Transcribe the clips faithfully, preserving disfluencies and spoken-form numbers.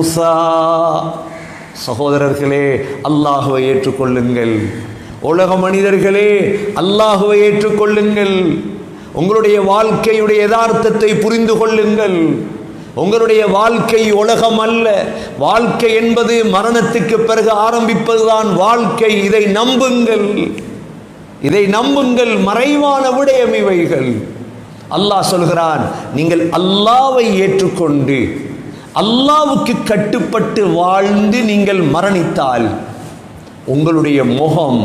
சகோதரர்களே, அல்லாஹுவை ஏற்றுக்கொள்ளுங்கள். உலக மனிதர்களே, அல்லாஹுவை ஏற்றுக்கொள்ளுங்கள். உங்களுடைய வாழ்க்கையுடைய யதார்த்தத்தை புரிந்து கொள்ளுங்கள். உங்களுடைய வாழ்க்கை உலகம் அல்ல. வாழ்க்கை என்பது மரணத்துக்கு பிறகு ஆரம்பிப்பதுதான் வாழ்க்கை. இதை நம்புங்கள், இதை நம்புங்கள். மறைவான விடயம் இவைகள். அல்லாஹ் சொல்கிறான், நீங்கள் அல்லாஹ்வை ஏற்றுக்கொண்டு அல்லாஹ்வுக்கு கட்டுப்பட்டு வாழ்ந்து நீங்கள் மரணித்தால் உங்களுடைய முகம்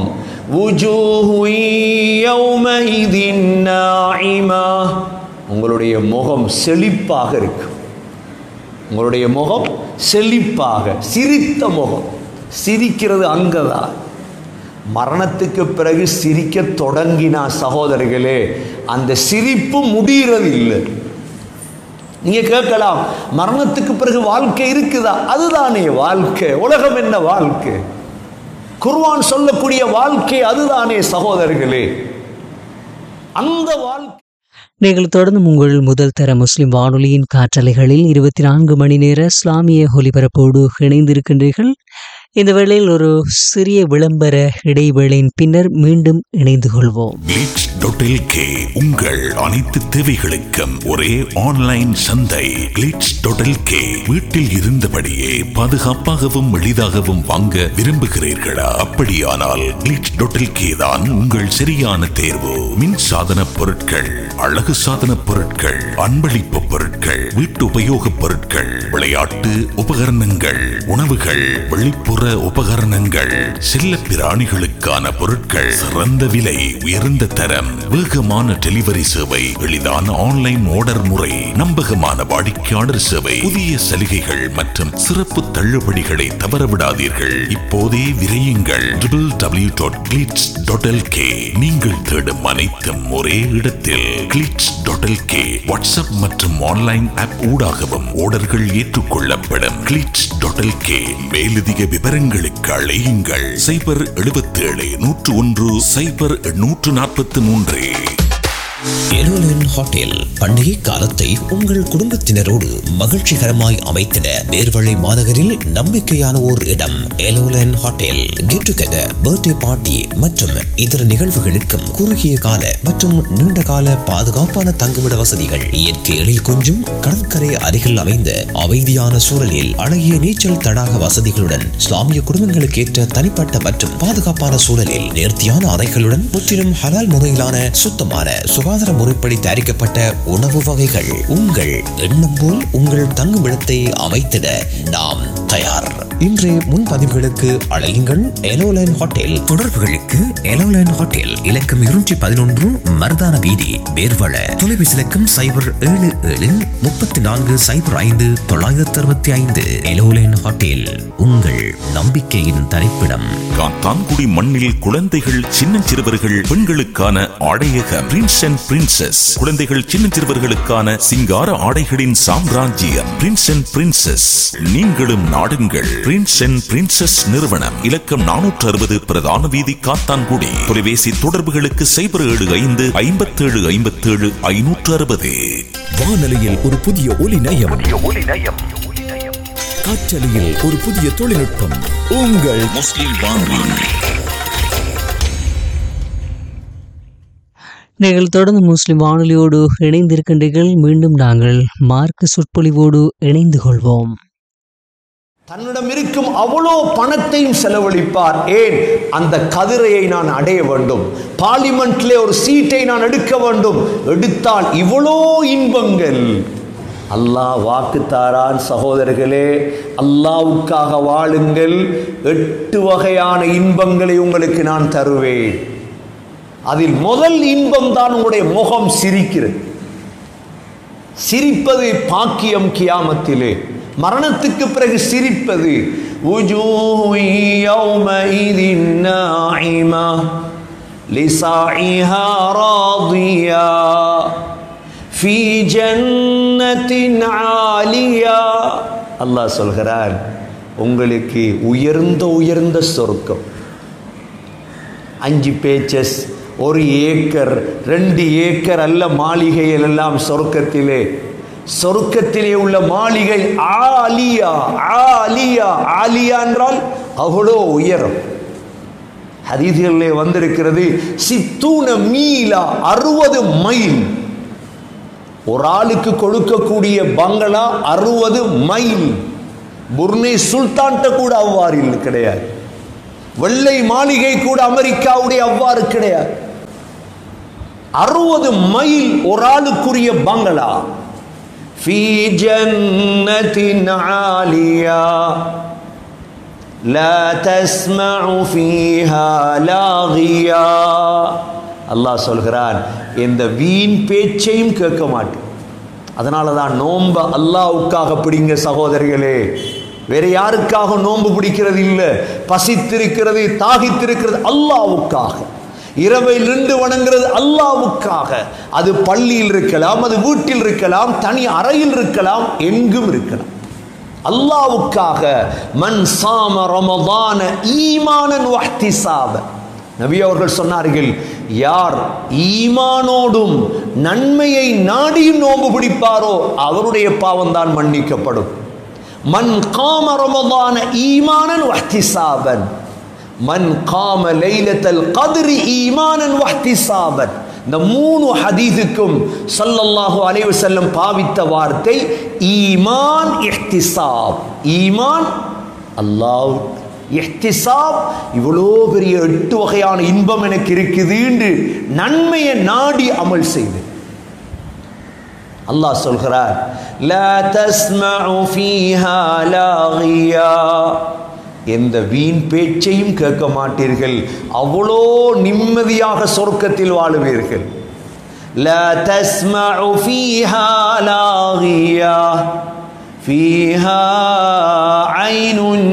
உங்களுடைய முகம் செழிப்பாக இருக்கும். உங்களுடைய முகம் செழிப்பாக, சிரித்த முகம். சிரிக்கிறது அங்கதான். மரணத்துக்கு பிறகு சிரிக்க தொடங்கினா சகோதரர்களே, அந்த சிரிப்பு முடிகிறது இல்லை. நீங்க கேட்கலாம், மரணத்துக்கு பிறகு வாழ்க்கை இருக்குதா? அதுதானே வாழ்க்கை. உலகம் என்ன வாழ்க்கை? குர்ஆன் சொல்லக்கூடிய வாழ்க்கை அதுதானே சகோதரர்களே. அந்த வாழ்க்கை. நீங்கள் தொடர்ந்து உங்கள் முதல் தர முஸ்லிம் வானொலியின் காற்றலைகளில் இருபத்தி நான்கு மணி நேர இஸ்லாமிய ஒலிபரப்போடு இணைந்திருக்கின்றீர்கள். இந்த வேளையில் ஒரு சிறிய விளம்பர இடைவேளையின் பின்னர் மீண்டும் இணைந்து கொள்வோம். கிளிட்ஸ் டாட் எல் கே உங்கள் அனைத்து தேவைகளுக்கும் ஒரே ஆன்லைன் சந்தை. Glitz dot L K. வீட்டில் இருந்தபடியே பாதுகாப்பாகவும் எளிதாகவும் வாங்க விரும்புகிறீர்களா? அப்படியானால் கிளிட்ஸ் டாட் எல் கே தான் உங்கள் சரியான தேர்வு. மின் சாதன பொருட்கள், அழகு சாதன பொருட்கள், அன்பளிப்பு பொருட்கள், வீட்டு உபயோக பொருட்கள், விளையாட்டு உபகரணங்கள், உணவுகள், வெளிப்புற உபகரணங்கள், செல்ல பிராணிகளுக்கான பொருட்கள், சிறந்த விலை, உயர்ந்த தரம், வேகமான டெலிவரி சேவை, எளிதான ஆன்லைன் ஆர்டர் முறை, நம்பகமான வாடிக்கையாளர் சேவை, புதிய சலுகைகள் மற்றும் சிறப்பு தள்ளுபடிகளை தவறவிடாதீர்கள். இப்போதே விரையுங்கள். W W W dot glitz dot L K. நீங்கள் தேடும் அனைத்தும் ஒரே இடத்தில். Glitz dot L K. WhatsApp மற்றும் ஆன்லைன் ஆப் ஊடாகவும் ஆர்டர்கள் ஏற்றுக்கொள்ளப்படும். Glitz dot L K. மேலதிக விவரங்களுக்கு அழையுங்கள். சைபர் எழுபத்தி ஏழு நூற்று ஒன்று சைபர் நூற்று நாற்பத்தி மூன்று. எலோலன் ஹோட்டல் பண்டிகை காலத்தை உங்கள் குடும்பத்தினரோடு மகிழ்ச்சிகரமாய் அமைத்திட நேர்வழி மாநகரில் நம்பிக்கையான ஓர் இடம். எலோலன் hotel. Get together, birthday party மற்றும் இதர நிகழ்வுகளுக்கும் குறுகிய கால மற்றும் நீண்ட கால பாதுகாப்பான தங்குமிட வசதிகள். இயற்கை எழில் கொஞ்சும் கடற்கரை அருகில் அமைந்த அமைதியான சூழலில் அழகிய நீச்சல் தடாக வசதிகளுடன் இஸ்லாமிய குடும்பங்களுக்கு ஏற்ற தனிப்பட்ட மற்றும் பாதுகாப்பான சூழலில் நேர்த்தியான அறைகளுடன் முற்றிலும் ஹலால் முறையிலான சுத்தமான சுகாதார முறைப்படி தயாரிக்கப்பட்ட உணவு வகைகள். உங்கள் எண்ணம் போல் உங்கள் தங்குமிடத்தை அமைத்திட நாம் தயார். இன்றைய முன்பதிவுகளுக்கு அழையுங்கள். எலோலைன் ஹோட்டல். தொடர்புகளுக்கு எலோலைன் ஹோட்டல் இலக்கம் இருநூற்றி பதினொன்று மருதான வீதி, வேர்வள. தொலைபேசி இலக்கம் சைபர் ஏழு ஏழு முப்பத்தி நான்கு சைபர் ஐந்து தொள்ளாயிரத்தி அறுபத்தி ஐந்து. எலோலைன் ஹோட்டல், உங்கள் நம்பிக்கையின் தரிப்பிடம். காத்தான்குடி மண்ணில் குழந்தைகள், சின்னஞ்சிறுவர்கள், பெண்களுக்கான ஆடையக பிரின்ஸ் அண்ட் பிரின்சஸ். குழந்தைகள், சின்னஞ்சிறுவர்களுக்கான சிங்கார ஆடைகளின் சாம்ராஜ்யம் பிரின்ஸ் அண்ட் பிரின்சஸ். நீங்களும் நாடுங்கள். பிரின்ஸ் அண்ட் பிரின்சஸ் நிறுவனம். இலக்கம் நானூற்று அறுபது பிரதான வீதி, காத்தான்குடி. தொலைபேசி தொடர்புகளுக்கு சைபர் ஏழு ஐந்து ஐம்பத்தி ஏழு ஐம்பத்தி ஏழு ஐநூற்று அறுபது. வானொலியில் ஒரு புதிய ஒலி நயம், காற்றலையில் ஒரு புதிய தொழில்நுட்பம். உங்கள் முஸ்லிம் வானொலி. நீங்கள் தொடர்ந்து முஸ்லிம் வானொலியோடு இணைந்திருக்கின்றீர்கள். மீண்டும் நாங்கள் மார்க்க சொற்பொழிவோடு இணைந்து கொள்வோம். தன்னிடம் இருக்கும் அவ்வளோ பணத்தையும் செலவழிப்பார். ஏன்? அந்த கதிரையை நான் அடைய வேண்டும், பார்லிமெண்ட்லே ஒரு சீட்டை நான் எடுக்க வேண்டும். எடுத்தால் இவ்வளோ இன்பங்கள். அல்லாஹ் வாக்கு தாரான். சகோதரர்களே, அல்லாஹ்வுக்காக வாழுங்கள். எட்டு வகையான இன்பங்களை உங்களுக்கு நான் தருவேன். அதில் முதல் இன்பம் தான் உங்களுடைய முகம் சிரிக்கிறது. சிரிப்பது பாக்கியம். கியாமத்திலே மரணத்துக்கு பிறகு சிரிப்பது. அல்லாஹ் சொல்கிறார், உங்களுக்கு உயர்ந்த உயர்ந்த சொர்க்கம். அஞ்சு பேச்சஸ், ஒரு ஏக்கர், ரெண்டு ஏக்கர் அல்ல மாளிகைகள் எல்லாம் சொர்க்கத்திலே. சொர்க்கத்திலே உள்ள மாளிகை ஆலியா. ஆலியா ஆலியா என்றால் அவ்வளோ உயரம். ஹதீஸ்களிலே வந்திருக்கிறது சித்தூன மீலா, அறுபது மைல். ஒரு ஆளுக்கு கொடுக்கக்கூடிய பங்களா அறுபது மைல். புர்னே சுல்தான்கிட்ட கூட அவ்வாறு இல்லை, கிடையாது. வெள்ளை மாளிகை கூட அமெரிக்காவுடைய அவ்வாறு கிடையாது. அறுபது மைல் ஒரு ஆளுக்குரிய பங்களா. ஃபீ ஜன்னத்தின் ஆலியா லா தஸ்மஉ ஃபீஹா லாகியா. அல்லாஹ் சொல்கிறான், இந்த வீண் பேச்சையும் கேட்க மாட்டேன். அதனால தான் நோன்பு அல்லாஹ்வுக்காக பிடிங்க சகோதரிகளே. வேற யாருக்காக நோன்பு பிடிக்கிறது இல்லை. பசித்திருக்கிறது, தாகித்திருக்கிறது அல்லாஹ்வுக்காக. இரவில் நின்று வணங்குறது அல்லாஹ்வுக்காக. அது பள்ளியில் இருக்கலாம், அது வீட்டில் இருக்கலாம், தனி அறையில் இருக்கலாம், எங்கும் இருக்கலாம். அல்லாஹ்வுக்காக. மன் சாம ரமதான ஈமானன் வஹ்திசாபன். நபி அவர்கள் சொன்னார்கள், யார் ஈமானோடும் நன்மையை நாடியும் நோன்பு பிடிப்பாரோ அவருடைய பாவம் தான் மன்னிக்கப்படும். மன் காம ரமதான ஈமானன் வஹ்திசாபன், மன் காம லைலத்தல் கத்ரி ஈமானன் வஹ்திசாபன். இந்த மூணு ஹதீஸுக்கும் ஸல்லல்லாஹு அலைஹி வஸல்லம் பாவித்த வார்த்தை ஈமான், இஹ்திசாப். ஈமான் அல்லாஹ், இஹ்திசாப் இவ்வளோ பெரிய எட்டு வகையான இன்பம் எனக்கு இருக்குது என்று நன்மையை நாடி அமல் செய்து. அல்லாஹ் சொல்கிறார், லா தஸ்மஉ ஃபீஹா லாகியா, எந்த வீண் பேச்சையும் கேட்க மாட்டீர்கள், அவ்வளோ நிம்மதியாக சொர்க்கத்தில் வாழுவீர்கள். லா தஸ்மஉ ஃபீஹா லாகியா ஃபீஹா ஐனுன்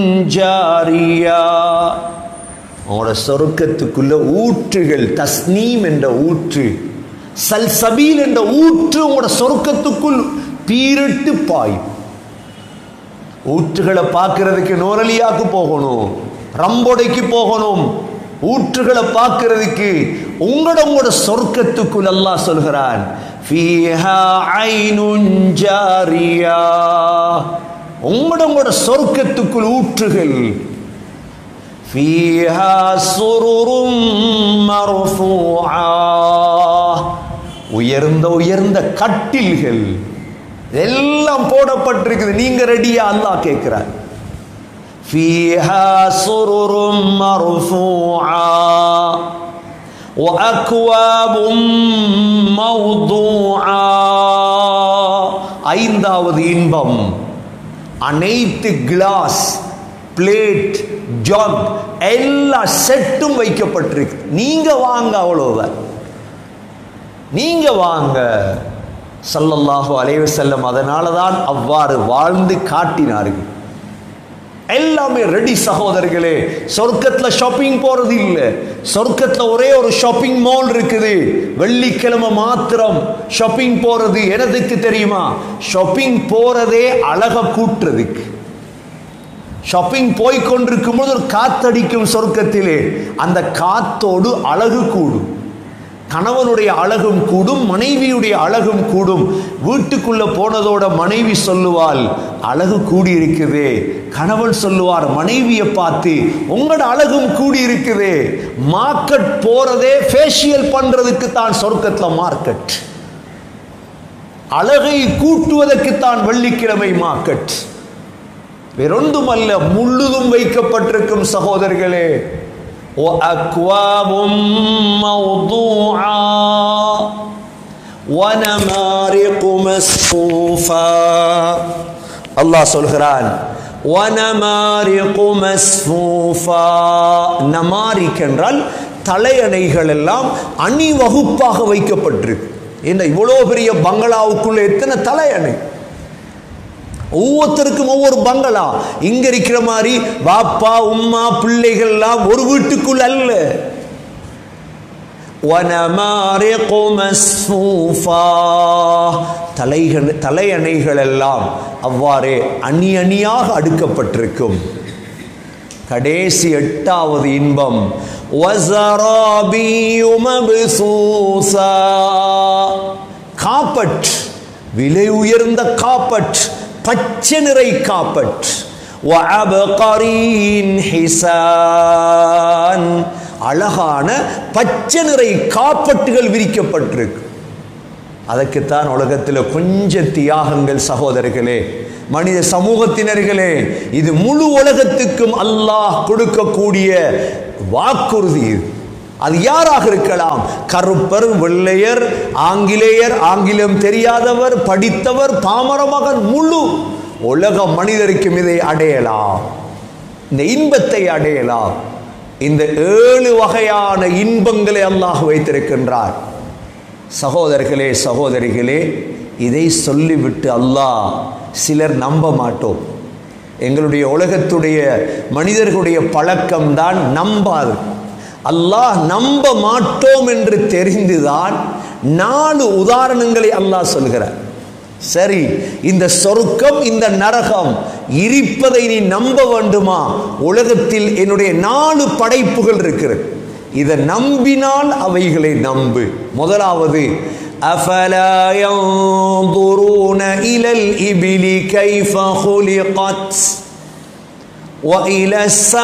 ஜாரியா. உங்களோட சொர்க்கத்துக்குள்ள ஊற்றுகள், தஸ்னீம் என்ற ஊற்று, சல்சபீல் என்ற ஊற்று உங்களோட சொர்க்கத்துக்குள் பீரிட்டு பாயும். ஊற்றுகளை பார்க்கறதுக்கு நோரலியாக்கு போகணும், ரம்போடைக்கு போகணும். ஊற்றுகளை பார்க்கறதுக்கு உங்களோட உங்களோட சொர்க்கத்துக்குள் அல்லாஹ் சொல்கிறான், ஃபீஹா ஐனுன் ஜாரியா, உங்களோட உங்களோட சொர்க்கத்துக்குள் ஊற்றுகள். ஃபீஹா சுருரும் மர்ஃபூஆ, உயர்ந்த உயர்ந்த கட்டில்கள் எல்லாம் போடப்பட்டிருக்குது. நீங்க ரெடியா? அல்லாஹ் கேட்கிறார். ஃபீஹா சுருரும் மர்ஃபூஆ வ அக்வாபும் மவ்தூஆ. ஐந்தாவது இன்பம், அனைத்து கிளாஸ், பிளேட், ஜக் எல்லா செட்டும் வைக்கப்பட்டிருக்கு. நீங்க வாங்க, அவ்வளவுதான். நீங்க வாங்க. ஸல்லல்லாஹு அலைஹி வஸல்லம் அதனால தான் அவ்வாறு வாழ்ந்து காட்டினார்கள். எல்லாமே ரெடி சகோதரர்களே. சொர்க்கத்துல ஷாப்பிங் போறது இல்லை. சொர்க்கத்துல ஒரே ஒரு ஷாப்பிங் மால் இருக்குது. வெள்ளிக்கிழமை மாத்திரம் ஷாப்பிங் போறது எதுக்கு தெரியுமா? ஷாப்பிங் போறதே அழக கூட்டுறதுக்கு. ஷாப்பிங் போய் கொண்டிருக்கும் போது ஒரு காத்தடிக்கும் சொர்க்கத்திலே, அந்த காத்தோடு அழகு கூடும். கணவனுடைய அழகும் கூடும், மனைவியுடைய அழகும் கூடும். வீட்டுக்குள்ள போனதோட மனைவி சொல்லுவாள், அழகு கூடி இருக்குதே. கணவன் சொல்லுவார் மனைவியை பார்த்து, உங்களோட அழகும் கூடி இருக்குதே. மார்க்கெட் போறதே ஃபேஷியல் பண்றதுக்கு தான் சொர்க்கத்துல மார்க்கெட். அழகை கூட்டுவதற்கு தான் வெள்ளிக்கிழமை மார்க்கெட். வேறொன்றுமல்ல, முழுதும் வைக்கப்பட்டிருக்கும் சகோதரர்களே. وأكواب موضوعة ونمارق مصفوفة. அல்லாஹ் சொல்கிறான், وَنَمَارِقُ مَصْفُوفًا. நமாரிக் என்றால் தலையணைகள் எல்லாம் அணிவகுப்பாக வைக்கப்பட்டிருக்கு. என்ன இவ்வளோ பெரிய பங்களாவுக்குள்ள எத்தனை தலையணை? ஒவ்வொருத்தருக்கும் ஒவ்வொரு பங்களா. இங்க இருக்கிற மாதிரி பாப்பா உம்மா பிள்ளைகள் எல்லாம் ஒரு வீட்டுக்குள் அல்ல. وَنَمَارِقُ مَصْفُوفًا. தலைகள் தலையணைகள் எல்லாம் அவ்வாறே அணி அணியாக அடுக்கப்பட்டிருக்கும். கடைசி எட்டாவது இன்பம், وَزَرَابِيُّ مَبْثُوثًا. காப்பட், விலை உயர்ந்த காப்பட், பச்சை நிறை காப்பட். வஅபகரீன் ஹிசான், அழகான பச்சை நிறை காப்பட்டுகள் விரிக்கப்பட்டிருக்கு. அதற்குத்தான் உலகத்தில் கொஞ்சம் தியாகங்கள் சகோதரர்களே, மனித சமூகத்தினர்களே. இது முழு உலகத்துக்கும் அல்லாஹ் கொடுக்கக்கூடிய வாக்குறுதி. அது யாராக இருக்கலாம், கருப்பர், வெள்ளையர், ஆங்கிலேயர், ஆங்கிலம் தெரியாதவர், படித்தவர், பாமர மகன், முழு உலக மனிதருக்கும் இதை அடையலாம், இந்த இன்பத்தை அடையலாம். இந்த ஏழு வகையான இன்பங்களை அல்லாஹ் வைத்திருக்கின்றார். சகோதரர்களே சகோதரிகளே, இதை சொல்லிவிட்டு அல்லாஹ், சிலர் நம்ப மாட்டோம், எங்களுடைய உலகத்துடைய மனிதர்களுடைய பழக்கம்தான் நம்பாது. அல்லாஹ் நம்ப மாட்டோம் என்று தெரிந்துதான் நாலு உதாரணங்களை அல்லாஹ் சொல்கிறார். சரி, இந்த சொர்க்கம் இந்த நரகம் இருப்பதை நீ நம்ப வேண்டுமா? உலகத்தில் என்னுடைய நாலு படைப்புகள் இருக்கிறது, இதை நம்பினால் அவைகளை நம்பு. முதலாவது, அஃபலா யன்துரூன இலல் இபிலி கைஃப குலிகத் وإلى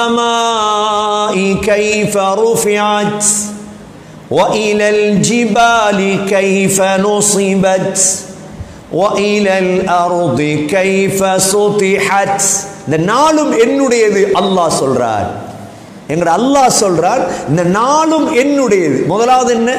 السماء كيف رفعت وإلى الجبال كيف نصبت وإلى الأرض كيف سطحت. இந்த நாளும் என்னுடையது அல்லாஹ் சொல்றார். எங்கட அல்லாஹ் சொல்றார் இந்த நாளும் என்னுடையது. முதலாவது என்ன?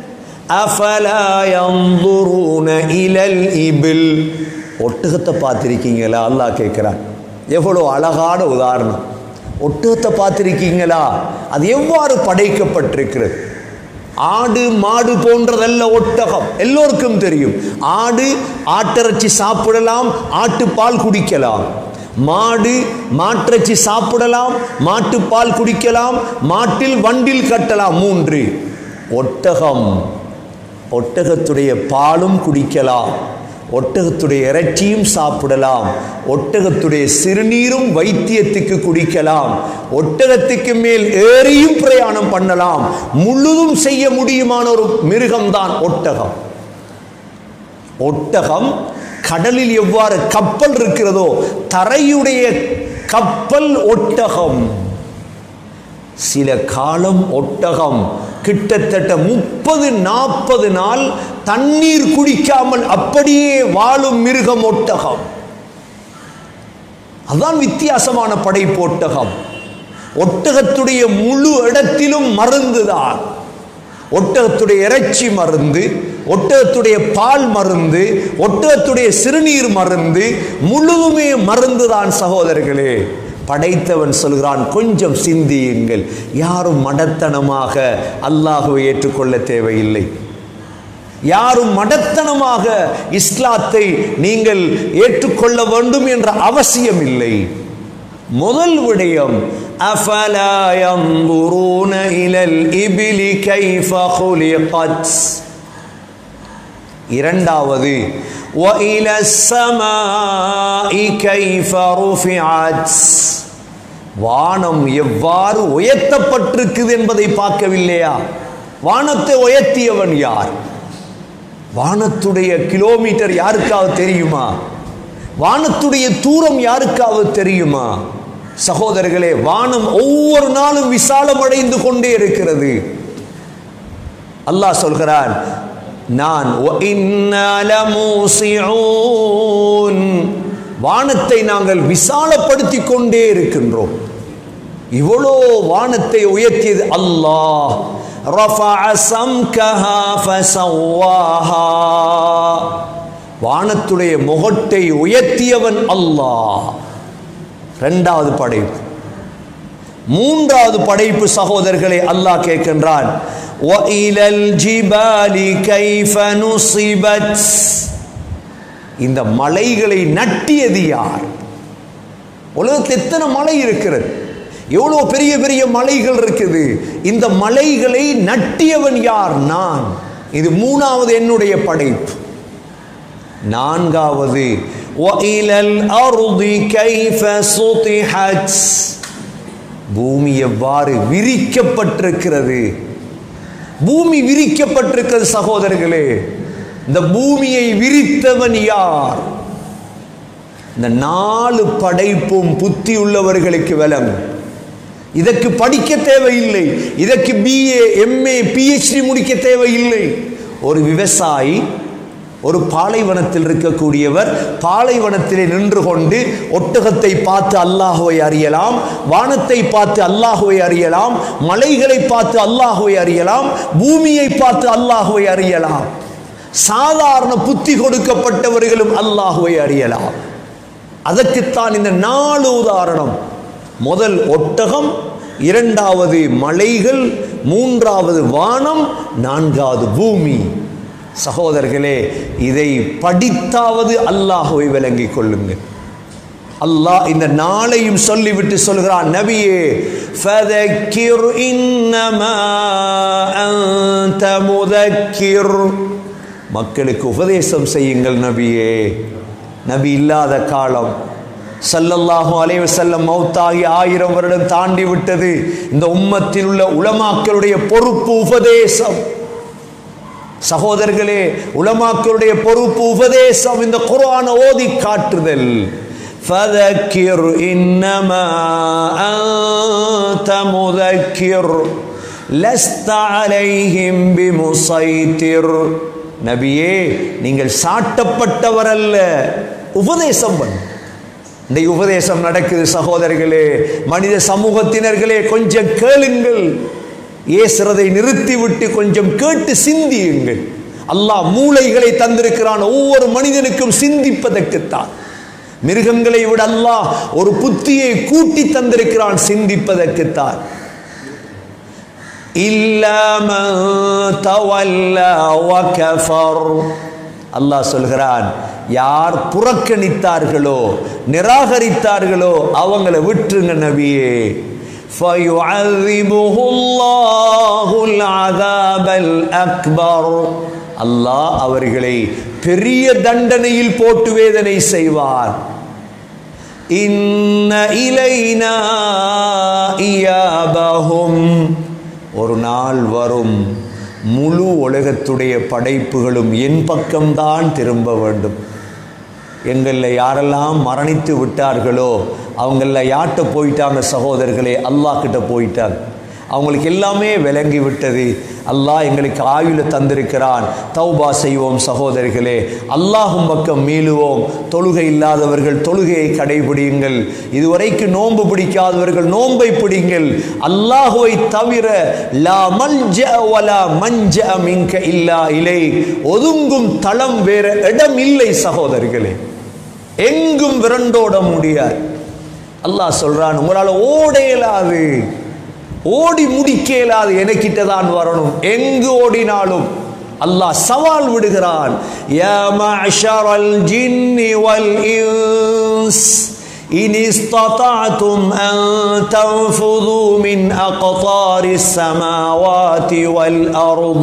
அஃபலா யன்துரூன இலல் இபில், ஒட்டகத்தை பார்த்திருக்கீங்களா? அல்லாஹ் கேட்கிறார். எவ்வளோ அழகான உதாரணம். ஒட்டகத்தை பார்த்திருக்கீங்களா? அது எவ்வாறு படைக்கப்பட்டிருக்கிறது. ஆடு மாடு போன்றதல்ல ஒட்டகம், எல்லோருக்கும் தெரியும். ஆடு ஆட்டிறைச்சி சாப்பிடலாம், ஆட்டுப்பால் குடிக்கலாம். மாடு மாட்டிறைச்சி சாப்பிடலாம், மாட்டுப்பால் குடிக்கலாம், மாட்டில் வண்டில் கட்டலாம். மூன்று. ஒட்டகம், ஒட்டகத்துடைய பாலும் குடிக்கலாம், ஒட்டகத்துடைய இறைச்சியும் சாப்பிடலாம், ஒட்டகத்துடைய சிறுநீரும் வைத்தியத்துக்கு குடிக்கலாம், ஒட்டகத்துக்கு மேல் ஏறியும் பிரயாணம் பண்ணலாம். முழுதும் செய்ய முடியுமான ஒரு மிருகம்தான் ஒட்டகம். ஒட்டகம் கடலில் எவ்வாறு கப்பல் இருக்கிறதோ, தரையுடைய கப்பல் ஒட்டகம். சில காலம் ஒட்டகம் கிட்டத்தட்ட முப்பது நாற்பது நாள் தண்ணீர் குடிக்காமல் அப்படியே வாழும் மிருகம் ஒட்டகம். அதான் வித்தியாசமான படைப்பு ஒட்டகம். ஒட்டகத்துடைய முழு இடத்திலும் மருந்துதான். ஒட்டகத்துடைய இறைச்சி மருந்து, ஒட்டகத்துடைய பால் மருந்து, ஒட்டகத்துடைய சிறுநீர் மருந்து, முழுதுமே மருந்துதான் சகோதரர்களே. படைத்தவன் சொல்கிறான், கொஞ்சம் சிந்தியுங்கள். யாரும் மடத்தனமாக அல்லாஹ்வை ஏற்றுக்கொள்ள தேவையில்லை. யாரும் மடத்தனமாக இஸ்லாத்தை நீங்கள் ஏற்றுக்கொள்ள வேண்டும் என்ற அவசியம் இல்லை. முதல் விடயம், அஃபலா யன்துரூன இலல் இபிலி கைஃப குலிகத். இரண்டாவது, وَإِلَى السَّمَاءِ كَيْفَ رُفِعَتْ. வானம் எவ்வாறு உயர்த்தப்பட்டிருக்குது என்பதை பார்க்கவில்லையா? வானத்தை உயர்த்தியவன் யார்? வானத்துடைய கிலோமீட்டர் யாருக்காவது தெரியுமா? வானத்துடைய தூரம் யாருக்காவது தெரியுமா? சகோதரர்களே, வானம் ஒவ்வொரு நாளும் விசாலம் அடைந்து கொண்டே இருக்கிறது. அல்லாஹ் சொல்கிறான், நான் வானத்தை நாங்கள் விசாலப்படுத்தி கொண்டே இருக்கின்றோம். இவ்வளோ வானத்தை உயர்த்தியது அல்லாஹ். வானத்துடைய முகட்டை உயர்த்தியவன் அல்லாஹ். இரண்டாவது படைப்பு. மூன்றாவது படைப்பு சகோதரர்களை அல்லாஹ் கேட்கின்றான், وَإِلَى الْجِبَالِ كَيْفَ نُصِبَتْ. இந்த மலைகளை நட்டியது யார்? உலகத்தில் எத்தனை மலை இருக்கிறது, எவ்வளவு பெரிய பெரிய மலைகள் இருக்குது. இந்த மலைகளை நட்டியவன் யார்? நான். இது மூணாவது என்னுடைய படைப்பு. நான்காவது, وَإِلَى الْأَرْضِ كَيْفَ سُطِحَتْ. பூமி எவ்வாறு விரிக்கப்பட்டிருக்கிறது. பூமி விரிக்கப்பட்டிருக்கிறது சகோதரர்களே. இந்த பூமியை விரித்தவன் யார்? இந்த நாலு படைப்பும் புத்தி உள்ளவர்களுக்கு விளங்கும். இதற்கு படிக்க தேவையில்லை, இதற்கு பிஏ எம்ஏ பிஹெச்டி முடிக்க தேவையில்லை. ஒரு விவசாயி ஒரு பாலைவனத்தில் இருக்கக்கூடியவர் பாலைவனத்திலே நின்று கொண்டு ஒட்டகத்தை பார்த்து அல்லாஹுவை அறியலாம், வானத்தை பார்த்து அல்லாஹுவை அறியலாம், மலைகளை பார்த்து அல்லாஹுவை அறியலாம், பூமியை பார்த்து அல்லாஹுவை அறியலாம். சாதாரண புத்தி கொடுக்கப்பட்டவர்களும் அல்லாஹுவை அறியலாம். அதற்குத்தான் இந்த நாலு உதாரணம். முதல் ஒட்டகம், இரண்டாவது மலைகள், மூன்றாவது வானம், நான்காவது பூமி. சகோதரர்களே, இதை படித்தாவது அல்லாஹுவை விளங்கிக் கொள்ளுங்கள். அல்லாஹ் இந்த நாளையும் சொல்லிவிட்டு சொல்கிறான், நபியே ஃபதக்கிர் இன்னமா அன்த முதக்கிர், மக்களுக்கு உபதேசம் செய்யுங்கள் நபியே. நபி இல்லாத காலம், ஸல்லல்லாஹு அலைஹி வஸல்லம் மௌத்தாகி ஆயிரம் வருடம் தாண்டி விட்டது. இந்த உம்மத்தில் உள்ள உலமாக்களுடைய பொறுப்பு உபதேசம். சகோதரர்களே, உலமாக்களுடைய பொறுப்பு உபதேசம், இந்த குர்ஆனை ஓதி காட்டுதல். ஃபதக்கிர் இன்னமா அன்த முதக்கிர் லஸ்த அலைஹிம் பிமுஸைத்திர், நபியே நீங்கள் சாட்டப்பட்டவர் அல்ல, உபதேசம் பண்ணு. இந்த உபதேசம் நடக்குது சகோதரர்களே. மனித சமூகத்தினர்களே, கொஞ்சம் கேளுங்கள், ஏசுறதை நிறுத்திவிட்டு கொஞ்சம் கேட்டு சிந்தியுங்கள். அல்லாஹ் மூளைகளை தந்திருக்கிறான் ஒவ்வொரு மனிதனுக்கும் சிந்திப்பதற்குத்தான். மிருகங்களை விட அல்லாஹ் ஒரு புத்தியை கூட்டி தந்திருக்கிறான் சிந்திப்பதற்குத்தான். இல்லா மன் தவல்லா வ கஃபர், அல்லாஹ் சொல்கிறான், யார் புறக்கணித்தார்களோ நிராகரித்தார்களோ அவங்களை விட்டுருங்க நபியே. ஃபயுஅذிபுஹு அல்லாஹுல் அஸாபல் அக்பர், அல்லாஹ் அவர்களை பெரிய தண்டனையில் போட்டு வேதனை செய்வார். இன்ன இலைனா இயாபஹும், ஒரு நாள் வரும் முழு உலகத்துடைய படைப்புகளும் என் பக்கம்தான் திரும்ப வேண்டும். எங்களில் யாரெல்லாம் மரணித்து விட்டார்களோ அவங்கள யார்கிட்ட போயிட்டாங்க சகோதரர்களே? அல்லாஹ் கிட்ட போயிட்டாங்க. அவங்களுக்கு எல்லாமே விளங்கி விட்டது. அல்லாஹ் எங்களுக்கு ஆயுள தந்திருக்கிறான். தௌபா செய்வோம் சகோதரர்களே, அல்லாஹும் பக்கம் மீளுவோம். தொழுகை இல்லாதவர்கள் தொழுகையை கடைபிடியுங்கள். இதுவரைக்கு நோன்பு பிடிக்காதவர்கள் நோன்பை பிடிங்கள். அல்லாஹுவை தவிர லா மல்ஜஅ வலா மன்ஜஅ மின்க இல்லா இலை, ஒதுங்கும் தளம் வேற இடம் இல்லை சகோதரர்களே. எங்கும் விரண்டோட முடியாது. அல்லாஹ் சொல்றான், உங்களால் ஓட இயலாது, ஓடி முடிக்க இயலாது, எனக்கிட்ட தான் வரணும். எங்கு ஓடினாலும் அல்லாஹ் சவால் விடுகிறான். யா மஅஷரல் ஜின்னி வல் இன்ஸ் இன் இஸ்ததஅதும் அன் தன்ஃபுது மின் அக்தாரிஸ் ஸமாவாதி வல் அர்ض